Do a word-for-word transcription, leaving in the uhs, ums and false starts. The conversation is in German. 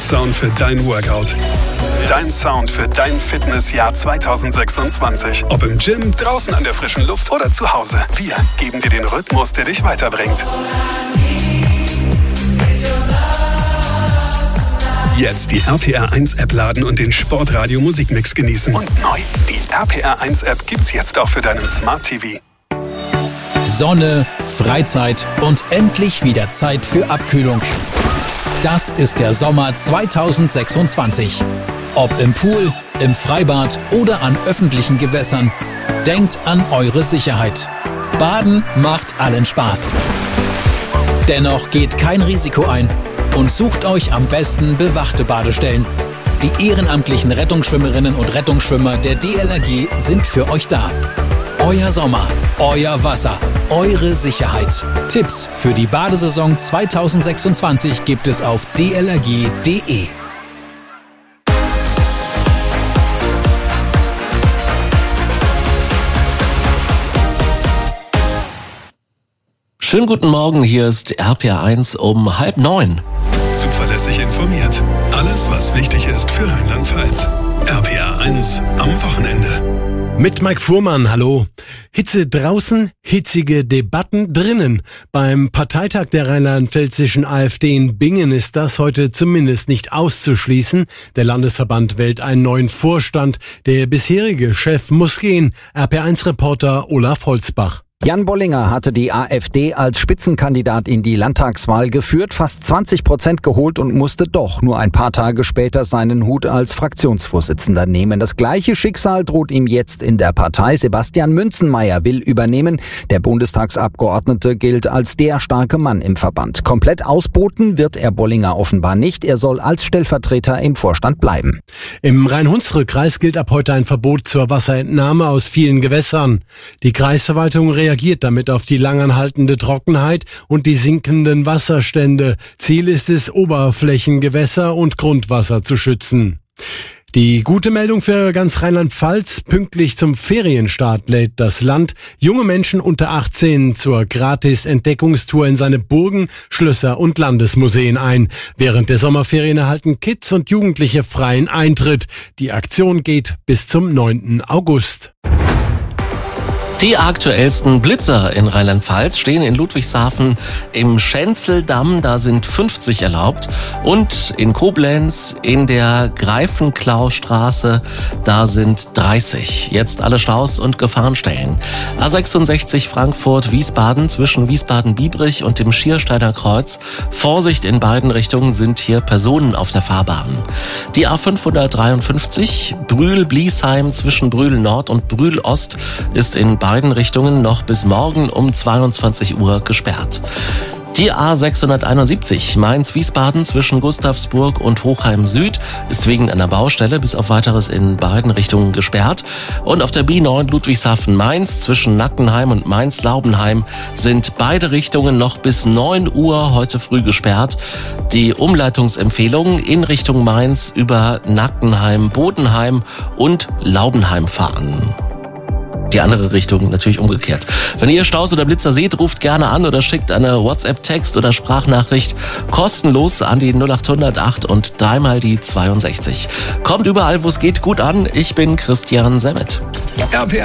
Sound für dein Workout. Dein Sound für dein Fitnessjahr zwanzig sechsundzwanzig. Ob im Gym, draußen an der frischen Luft oder zu Hause. Wir geben dir den Rhythmus, der dich weiterbringt. Jetzt die R P R eins App laden und den Sportradio Musikmix genießen. Und neu, die R P R eins App gibt's jetzt auch für deinen Smart T V. Sonne, Freizeit und endlich wieder Zeit für Abkühlung. Das ist der Sommer zwanzig sechsundzwanzig. Ob im Pool, im Freibad oder an öffentlichen Gewässern, denkt an eure Sicherheit. Baden macht allen Spaß. Dennoch geht kein Risiko ein und sucht euch am besten bewachte Badestellen. Die ehrenamtlichen Rettungsschwimmerinnen und Rettungsschwimmer der D L R G sind für euch da. Euer Sommer, euer Wasser, eure Sicherheit. Tipps für die Badesaison zwanzig sechsundzwanzig gibt es auf d l r g punkt d e. Schönen guten Morgen, hier ist R P R eins um halb neun. Zuverlässig informiert. Alles, was wichtig ist für Rheinland-Pfalz. R P R eins am Wochenende. Mit Mike Fuhrmann, hallo. Hitze draußen, hitzige Debatten drinnen. Beim Parteitag der rheinland-pfälzischen AfD in Bingen ist das heute zumindest nicht auszuschließen. Der Landesverband wählt einen neuen Vorstand. Der bisherige Chef muss gehen. R P R eins Reporter Olaf Holzbach. Jan Bollinger hatte die AfD als Spitzenkandidat in die Landtagswahl geführt, fast zwanzig Prozent geholt und musste doch nur ein paar Tage später seinen Hut als Fraktionsvorsitzender nehmen. Das gleiche Schicksal droht ihm jetzt in der Partei. Sebastian Münzenmaier will übernehmen. Der Bundestagsabgeordnete gilt als der starke Mann im Verband. Komplett ausboten wird er Bollinger offenbar nicht. Er soll als Stellvertreter im Vorstand bleiben. Im Rhein-Hunsrück-Kreis gilt ab heute ein Verbot zur Wasserentnahme aus vielen Gewässern. Die Kreisverwaltung reagiert damit auf die langanhaltende Trockenheit und die sinkenden Wasserstände. Ziel ist es, Oberflächengewässer und Grundwasser zu schützen. Die gute Meldung für ganz Rheinland-Pfalz: Pünktlich zum Ferienstart lädt das Land junge Menschen unter achtzehn zur Gratis-Entdeckungstour in seine Burgen, Schlösser und Landesmuseen ein. Während der Sommerferien erhalten Kids und Jugendliche freien Eintritt. Die Aktion geht bis zum neunten August. Die aktuellsten Blitzer in Rheinland-Pfalz stehen in Ludwigshafen im Schenzeldamm, da sind fünfzig erlaubt, und in Koblenz in der Greifenklaustraße, da sind dreißig. Jetzt alle Staus und Gefahrenstellen. A sechsundsechzig Frankfurt-Wiesbaden zwischen Wiesbaden-Biebrich und dem Schiersteiner Kreuz. Vorsicht, in beiden Richtungen sind hier Personen auf der Fahrbahn. Die A fünfhundertdreiundfünfzig Brühl-Bliesheim zwischen Brühl-Nord und Brühl-Ost ist in beiden Richtungen noch bis morgen um zweiundzwanzig Uhr gesperrt. Die A sechshunderteinundsiebzig Mainz-Wiesbaden zwischen Gustavsburg und Hochheim Süd ist wegen einer Baustelle bis auf Weiteres in beiden Richtungen gesperrt. Und auf der B neun Ludwigshafen-Mainz zwischen Nackenheim und Mainz-Laubenheim sind beide Richtungen noch bis neun Uhr heute früh gesperrt. Die Umleitungsempfehlung in Richtung Mainz über Nackenheim, Bodenheim und Laubenheim fahren. Die andere Richtung natürlich umgekehrt. Wenn ihr Staus oder Blitzer seht, ruft gerne an oder schickt eine WhatsApp-Text oder Sprachnachricht kostenlos an die null acht null null acht und dreimal die zweiundsechzig. Kommt überall, wo es geht, gut an. Ich bin Christian Semmet. R P R